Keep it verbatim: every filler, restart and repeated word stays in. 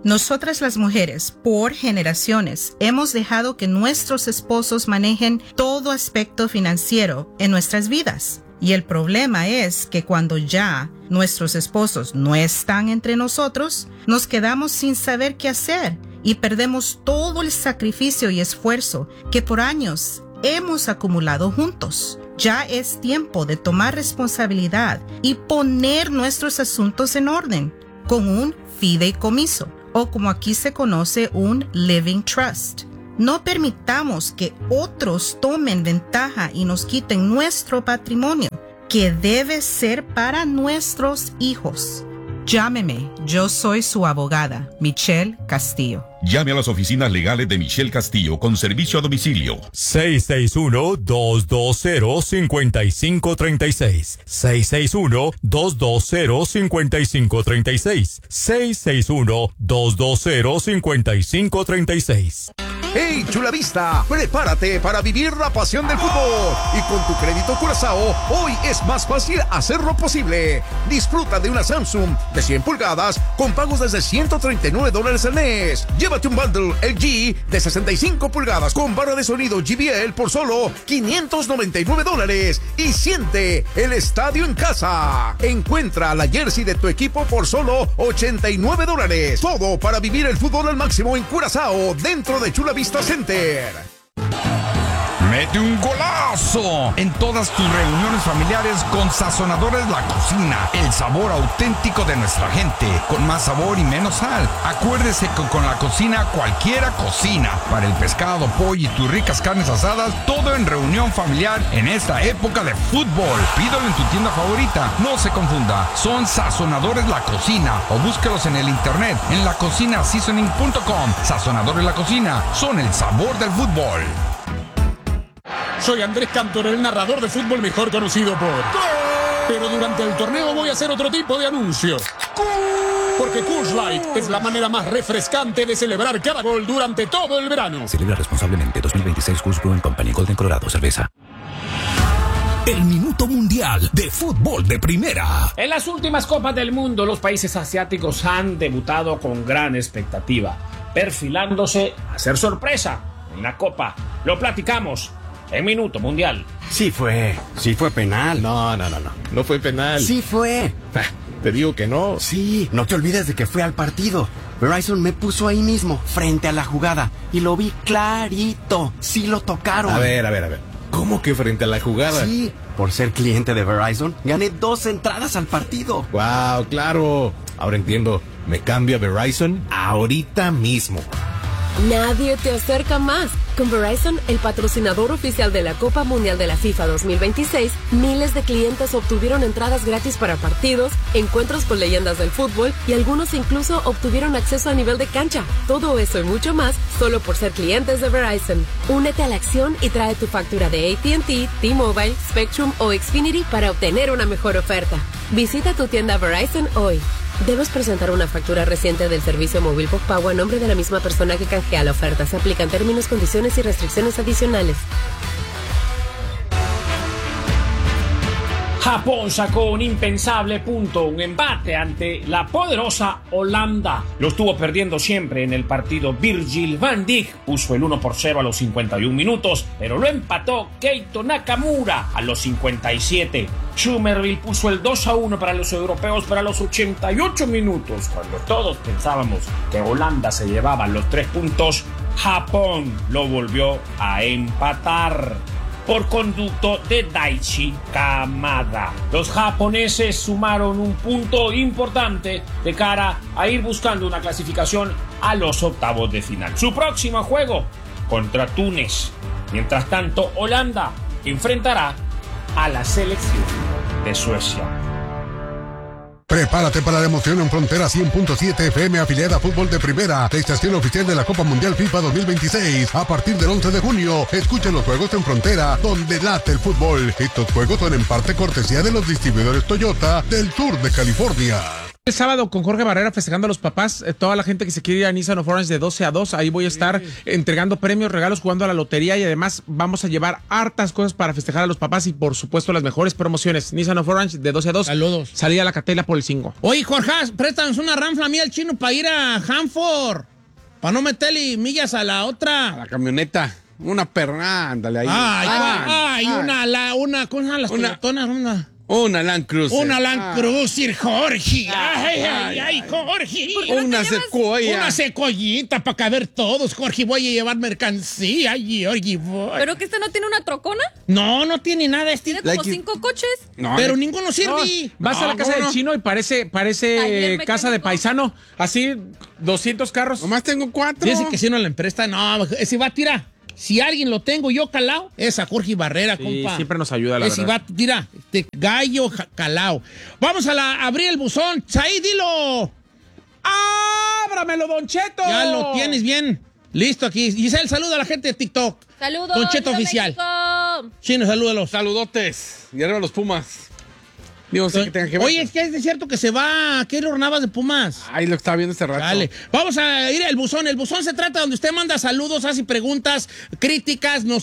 Nosotras las mujeres, por generaciones, hemos dejado que nuestros esposos manejen todo aspecto financiero en nuestras vidas. Y el problema es que cuando ya nuestros esposos no están entre nosotros, nos quedamos sin saber qué hacer y perdemos todo el sacrificio y esfuerzo que por años hemos acumulado juntos. Ya es tiempo de tomar responsabilidad y poner nuestros asuntos en orden con un fideicomiso, o como aquí se conoce, un living trust. No permitamos que otros tomen ventaja y nos quiten nuestro patrimonio, que debe ser para nuestros hijos. Llámeme, yo soy su abogada, Michelle Castillo. Llame a las oficinas legales de Michelle Castillo con servicio a domicilio. seis seis uno, dos dos cero, cinco cinco tres seis. seis seis uno, dos dos cero, cinco cinco tres seis. seis seis uno, dos dos cero, cinco cinco tres seis. ¡Hey, Chula Vista! Prepárate para vivir la pasión del fútbol. Y con tu crédito Curazao, hoy es más fácil hacerlo posible. Disfruta de una Samsung de cien pulgadas con pagos desde ciento treinta y nueve dólares al mes. Llévate un bundle L G de sesenta y cinco pulgadas con barra de sonido J B L por solo quinientos noventa y nueve dólares. Y siente el estadio en casa. Encuentra la jersey de tu equipo por solo ochenta y nueve dólares. Todo para vivir el fútbol al máximo en Curazao, dentro de Chula Vista Center. ¡Mete un golazo! En todas tus reuniones familiares con Sazonadores La Cocina. El sabor auténtico de nuestra gente. Con más sabor y menos sal. Acuérdese que con La Cocina cualquiera cocina. Para el pescado, pollo y tus ricas carnes asadas, todo en reunión familiar en esta época de fútbol. Pídalo en tu tienda favorita. No se confunda. Son Sazonadores La Cocina. O búsquelos en el internet en la cocina seasoning punto com. Sazonadores La Cocina. Son el sabor del fútbol. Soy Andrés Cantor, el narrador de fútbol mejor conocido por... ¡Gol! Pero durante el torneo voy a hacer otro tipo de anuncios. ¡Gol! Porque Coors Light es la manera más refrescante de celebrar cada gol durante todo el verano. Celebra responsablemente. Dos mil veintiséis Coors Brewing Company, Golden, Colorado, cerveza. El Minuto Mundial de Fútbol de Primera. En las últimas Copas del Mundo, los países asiáticos han debutado con gran expectativa, perfilándose a ser sorpresa en la Copa. Lo platicamos en Minuto Mundial. Sí fue, sí fue penal. No, no, no, no, no fue penal. Sí fue. Ah, te digo que no. Sí, no te olvides de que fui al partido. Verizon me puso ahí mismo, frente a la jugada, y lo vi clarito. Sí lo tocaron. A ver, a ver, a ver. ¿Cómo que frente a la jugada? Sí, por ser cliente de Verizon, gané dos entradas al partido. Wow, claro. Ahora entiendo. Me cambio a Verizon ahorita mismo. Nadie te acerca más. Con Verizon, el patrocinador oficial de la Copa Mundial de la FIFA dos mil veintiséis, miles de clientes obtuvieron entradas gratis para partidos, encuentros con leyendas del fútbol y algunos incluso obtuvieron acceso a nivel de cancha. Todo eso y mucho más solo por ser clientes de Verizon. Únete a la acción y trae tu factura de A T and T, T-Mobile, Spectrum o Xfinity para obtener una mejor oferta. Visita tu tienda Verizon hoy. Debes presentar una factura reciente del servicio móvil postpago a nombre de la misma persona que canjea la oferta. Se aplican términos, condiciones y restricciones adicionales. Japón sacó un impensable punto, un empate ante la poderosa Holanda. Lo estuvo perdiendo siempre en el partido. Virgil van Dijk puso el uno por cero a los cincuenta y un minutos, pero lo empató Keito Nakamura a los cincuenta y siete. Schumerville puso el dos a uno para los europeos para los ochenta y ocho minutos. Cuando todos pensábamos que Holanda se llevaba los tres puntos, Japón lo volvió a empatar por conducto de Daichi Kamada. Los japoneses sumaron un punto importante de cara a ir buscando una clasificación a los octavos de final. Su próximo juego contra Túnez. Mientras tanto, Holanda enfrentará a la selección de Suecia. Prepárate para la emoción en Frontera cien punto siete F M, afiliada a Fútbol de Primera, la estación oficial de la Copa Mundial FIFA dos mil veintiséis. A partir del once de junio, escucha los juegos en Frontera, donde late el fútbol. Estos juegos son en parte cortesía de los distribuidores Toyota del sur de California. El sábado con Jorge Barrera festejando a los papás, eh, toda la gente que se quiere ir a Nissan of Orange de doce a dos, ahí voy a estar sí. entregando premios, regalos, jugando a la lotería y además vamos a llevar hartas cosas para festejar a los papás y por supuesto las mejores promociones. Nissan of Orange de doce a dos. Saludos. Salí a la Catela por el cinco. Oye, Jorge, préstanos una ranfla a mí al chino para ir a Hanford, para no meterle millas a la otra. A la camioneta. Una perra, ándale ahí. Ay, ah, ay, ay, una, la, una, ¿cómo se llaman las Toyotonas? Una... Una Land Cruiser. Una Land ah. Cruiser, Jorge. Ay, ay, ay, ay Jorge. Una secuoya. Una secuoyita para caber todos, Jorge. Voy a llevar mercancía, Jorge. Voy. ¿Pero que este no tiene una trocona? No, no tiene nada. Este tiene como like cinco coches. No, pero ninguno sirve. No, vas no, a la casa del chino y parece, parece casa de paisano. Así, doscientos carros. Nomás tengo cuatro. Dice que si no le empresta, no, ese va a tirar. Si alguien lo tengo yo calao, es a Jorge Barrera, sí, compa. Siempre nos ayuda, la es verdad. Va, tira, este gallo calao. Vamos a la, abrir el buzón. Ahí, dilo. ¡Ábramelo, Don Cheto! Ya lo tienes bien. Listo aquí. Giselle, saluda a la gente de TikTok. Saludos. Don Cheto oficial. México. Chino, salúdalos. Saludotes. Y arriba los Pumas. Digo, sí que tengan que ver. Oye, es que es cierto que se va. ¿Qué hornabas de Pumas? Ay, lo estaba viendo este rato. Dale. Vamos a ir al buzón. El buzón se trata donde usted manda saludos, hace preguntas, críticas, nos